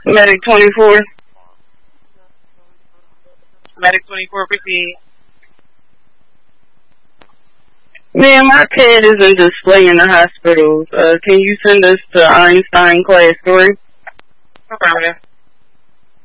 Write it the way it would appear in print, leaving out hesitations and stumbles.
Medic 24. Medic 24, proceed. Man, my cat is in display in the hospital. Can you send us to Einstein Class 3? Affirmative.